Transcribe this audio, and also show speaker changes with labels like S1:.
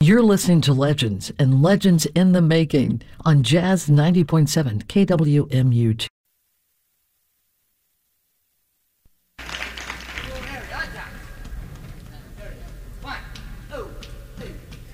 S1: You're listening to Legends and Legends in the Making on Jazz 90.7 KWMU2.